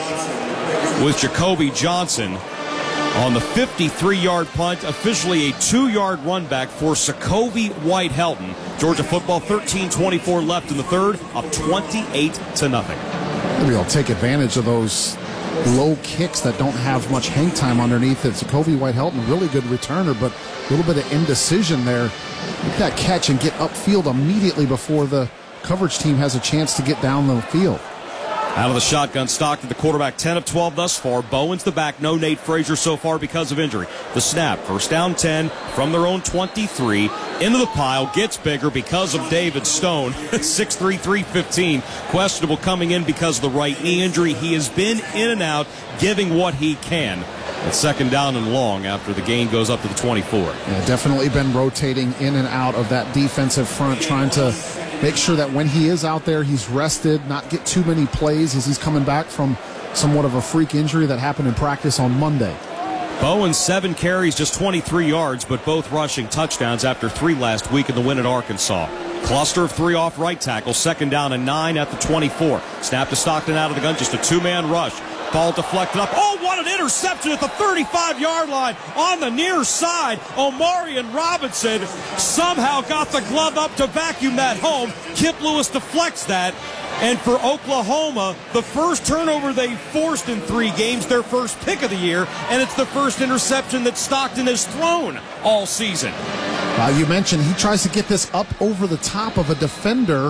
with Jacoby Johnson on the fifty-three-yard punt, officially a two-yard run back for Sokovi Whitehelden. Georgia football, thirteen twenty-four left in the third, up twenty-eight to nothing. Maybe I'll take advantage of those low kicks that don't have much hang time underneath it. Sokovi Whitehelden, really good returner, but a little bit of indecision there. Make that catch and get upfield immediately before the coverage team has a chance to get down the field. Out of the shotgun, Stockton, the quarterback, ten of twelve thus far. Bowen's the back. No Nate Frazier so far because of injury. The snap, first down ten from their own twenty-three. Into the pile, gets bigger because of David Stone. six three, three fifteen. Questionable coming in because of the right knee injury. He has been in and out, giving what he can. It's second down and long after the gain goes up to the twenty-four. Yeah, definitely been rotating in and out of that defensive front, trying to make sure that when he is out there, he's rested, not get too many plays as he's coming back from somewhat of a freak injury that happened in practice on Monday. Bowen, seven carries, just twenty-three yards, but both rushing touchdowns after three last week in the win at Arkansas. Cluster of three off right tackle, second down and nine at the twenty-four. Snap to Stockton out of the gun, just a two-man rush. Ball deflected up. Oh, what an interception at the thirty-five-yard line on the near side. Omarion Robinson somehow got the glove up to vacuum that home. Kip Lewis deflects that. And for Oklahoma, the first turnover they forced in three games, their first pick of the year, and it's the first interception that Stockton has thrown all season. Uh, you mentioned he tries to get this up over the top of a defender,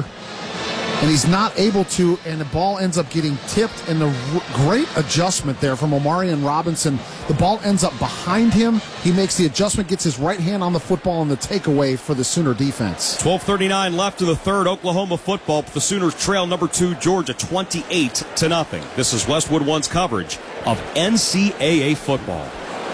and he's not able to, and the ball ends up getting tipped, and the r- great adjustment there from Omarion Robinson. The ball ends up behind him. He makes the adjustment, gets his right hand on the football, and the takeaway for the Sooner defense. twelve thirty-nine left in the third. Oklahoma football. The Sooners trail number two Georgia twenty-eight to nothing. This is Westwood One's coverage of N C double A football.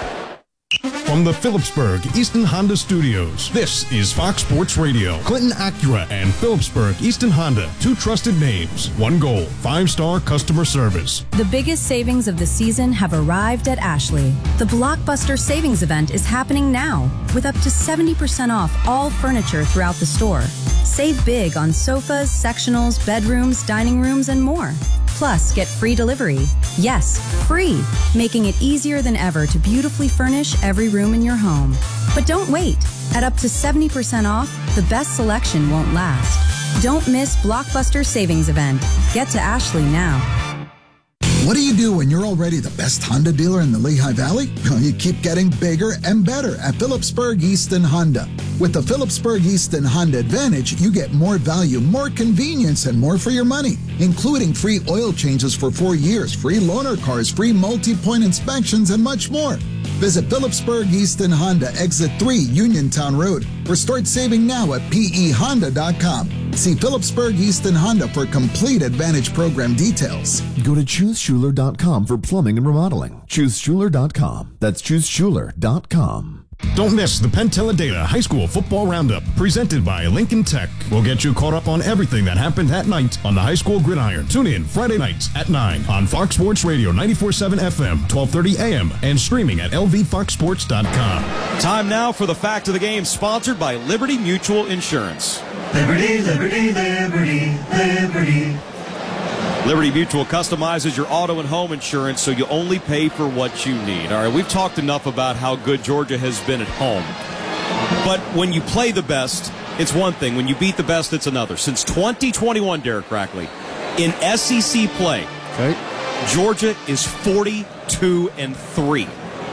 From the Phillipsburg Easton Honda Studios, this is Fox Sports Radio. Clinton Acura and Phillipsburg Easton Honda, two trusted names, one goal, five-star customer service. The biggest savings of the season have arrived at Ashley. The Blockbuster Savings Event is happening now, with up to seventy percent off all furniture throughout the store. Save big on sofas, sectionals, bedrooms, dining rooms, and more. Plus, get free delivery. Yes, free, making it easier than ever to beautifully furnish every room in your home. But don't wait. At up to seventy percent off, the best selection won't last. Don't miss Blockbuster Savings Event. Get to Ashley now. What do you do when you're already the best Honda dealer in the Lehigh Valley? You keep getting bigger and better at Phillipsburg Easton Honda. With the Phillipsburg Easton Honda Advantage, you get more value, more convenience, and more for your money, including free oil changes for four years, free loaner cars, free multi-point inspections, and much more. Visit Phillipsburg Easton Honda, Exit three, Uniontown Road, or start saving now at P E honda dot com. See Phillipsburg Easton Honda for complete Advantage program details. Go to choose schuler dot com for plumbing and remodeling. choose schuler dot com. That's choose schuler dot com. Don't miss the Penn Teledata High School Football Roundup, presented by Lincoln Tech. We'll get you caught up on everything that happened that night on the high school gridiron. Tune in Friday nights at nine on Fox Sports Radio ninety-four point seven F M, twelve thirty A M, and streaming at L V fox sports dot com. Time now for the Fact of the Game, sponsored by Liberty Mutual Insurance. Liberty, Liberty, Liberty, Liberty. Liberty Mutual customizes your auto and home insurance so you only pay for what you need. All right, we've talked enough about how good Georgia has been at home. But when you play the best, it's one thing. When you beat the best, it's another. Since twenty twenty-one, Derek Rackley, in S E C play, okay, Georgia is forty-two and three.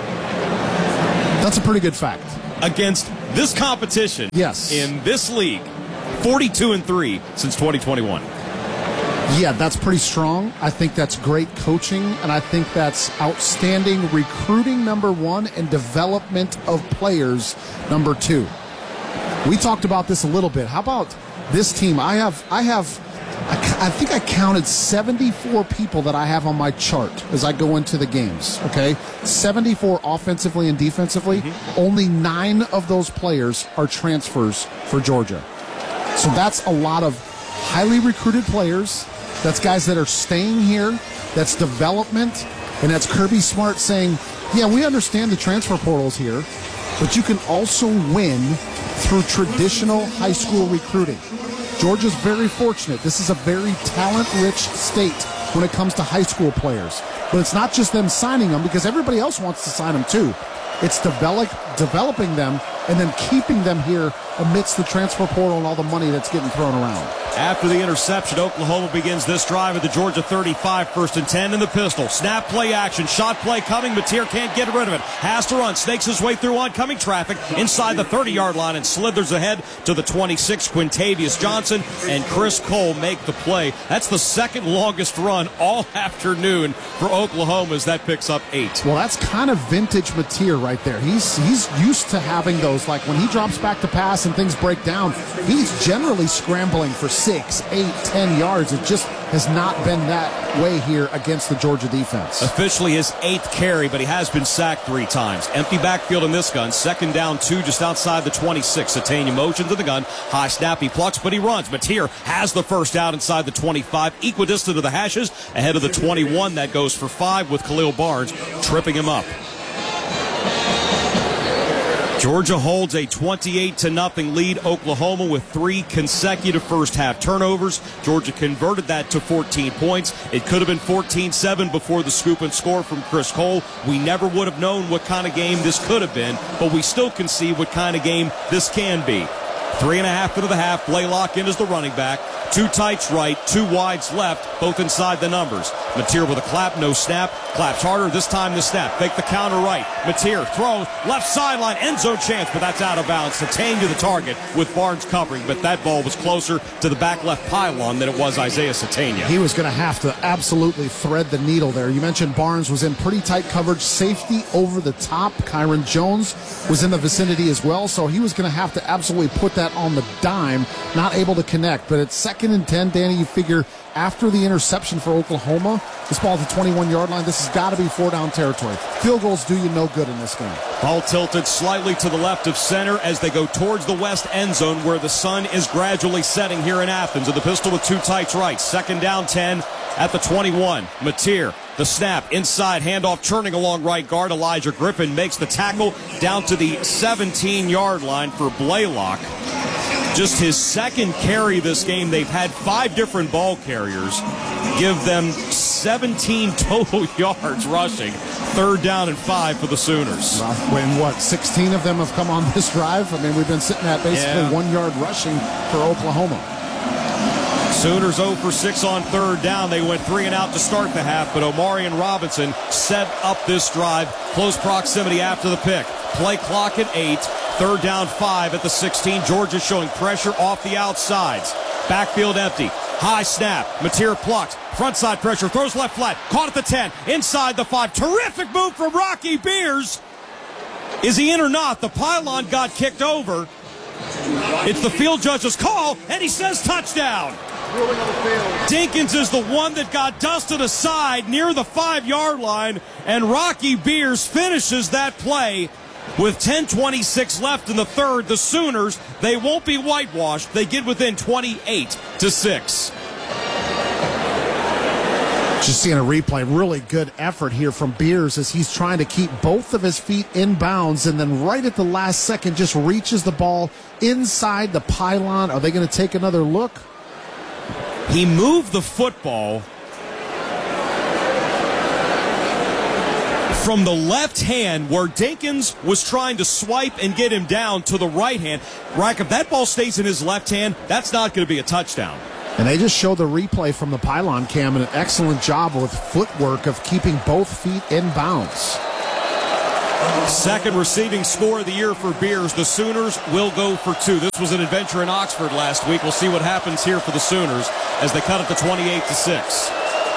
That's a pretty good fact. Against this competition, yes, in this league, forty-two and three since twenty twenty-one. Yeah, that's pretty strong. I think that's great coaching, and I think that's outstanding recruiting, number one, and development of players, number two. We talked about this a little bit. How about this team? I have, I have, I think I counted seventy-four people that I have on my chart as I go into the games, okay? seventy-four offensively and defensively. Mm-hmm. Only nine of those players are transfers for Georgia. So that's a lot of highly recruited players. That's guys that are staying here. That's development. And that's Kirby Smart saying, yeah, we understand the transfer portal's here, but you can also win through traditional high school recruiting. Georgia's very fortunate. This is a very talent-rich state when it comes to high school players. But it's not just them signing them, because everybody else wants to sign them too. It's develop, developing them and then keeping them here amidst the transfer portal and all the money that's getting thrown around. After the interception, Oklahoma begins this drive at the Georgia thirty-five, first and ten in the pistol. Snap, play action, shot play coming. Mateer can't get rid of it. Has to run, snakes his way through oncoming traffic inside the thirty-yard line and slithers ahead to the twenty-six. Quintavious Johnson and Chris Cole make the play. That's the second longest run all afternoon for Oklahoma as that picks up eight. Well, that's kind of vintage Mateer right there. He's he's used to having those, like when he drops back to pass and things break down, he's generally scrambling for six, eight, ten yards. It just has not been that way here against the Georgia defense. Officially his eighth carry, but he has been sacked three times. Empty backfield in this gun. Second down, two just outside the twenty-six. Satania motions to the gun. High snap, he plucks, but he runs. Mateer has the first down inside the twenty-five. Equidistant to the hashes. Ahead of the twenty-one. That goes for five with Khalil Barnes tripping him up. Georgia holds a twenty-eight to nothing lead. Oklahoma with three consecutive first half turnovers. Georgia converted that to fourteen points. It could have been fourteen seven before the scoop and score from Chris Cole. We never would have known what kind of game this could have been, but we still can see what kind of game this can be. Three and a half into the half. Blaylock in as the running back. Two tights right, two wides left, both inside the numbers. Mateer with a clap, no snap. Claps harder, this time the snap. Fake the counter right. Mateer throws, left sideline, end zone chance, but that's out of bounds. Satane to the target with Barnes covering, but that ball was closer to the back left pylon than it was Isaiah Satania. He was going to have to absolutely thread the needle there. You mentioned Barnes was in pretty tight coverage. Safety over the top. Kyron Jones was in the vicinity as well, so he was going to have to absolutely put that on the dime. Not able to connect, but it's second and ten, Danny, you figure after the interception for Oklahoma, this ball at the twenty-one-yard line, this has got to be four-down territory. Field goals do you no good in this game. Ball tilted slightly to the left of center as they go towards the west end zone where the sun is gradually setting here in Athens. And the pistol with two tights right. Second down, ten at the twenty-one. Mateer, the snap, inside, handoff, churning along right guard. Elijah Griffin makes the tackle down to the seventeen-yard line for Blaylock. Just his second carry this game. They've had five different ball carriers give them seventeen total yards rushing. Third down and five for the Sooners. Well, when what, sixteen of them have come on this drive? I mean, we've been sitting at basically Yeah. one yard rushing for Oklahoma. Sooners zero for six on third down. They went three and out to start the half, but Omarion Robinson set up this drive. Close proximity after the pick. Play clock at eight. Third down five at the sixteen. Georgia showing pressure off the outsides. Backfield empty. High snap. Mateer plucked. Front side pressure. Throws left flat. Caught at the ten. Inside the five. Terrific move from Rocky Beers. Is he in or not? The pylon got kicked over. It's the field judge's call, and he says touchdown. Dinkins is the one that got dusted aside near the five-yard line, and Rocky Beers finishes that play with ten twenty-six left in the third. The Sooners, they won't be whitewashed. They get within twenty-eight to six. Just seeing a replay, really good effort here from Beers as he's trying to keep both of his feet in bounds, and then right at the last second just reaches the ball inside the pylon. Are they going to take another look? He moved the football from the left hand where Dinkins was trying to swipe and get him down to the right hand. Rack, if that ball stays in his left hand, that's not going to be a touchdown. And they just showed the replay from the pylon cam, and an excellent job with footwork of keeping both feet in bounds. Second receiving score of the year for Beers. The Sooners will go for two. This was an adventure in Oxford last week. We'll see what happens here for the Sooners as they cut it to twenty-eight to six.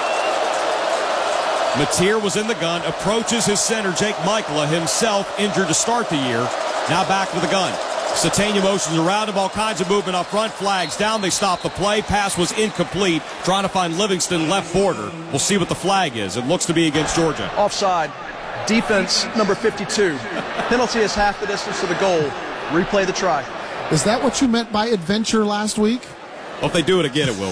Mateer was in the gun, approaches his center, Jake Michaela, himself injured to start the year. Now back to the gun. Satania motions around him, all kinds of movement up front. Flags down, they stop the play. Pass was incomplete. Trying to find Livingston left border. We'll see what the flag is. It looks to be against Georgia. Offside. Defense number fifty-two. Penalty is half the distance to the goal. Replay the try. Is that what you meant by adventure last week? Well, if they do it again, it will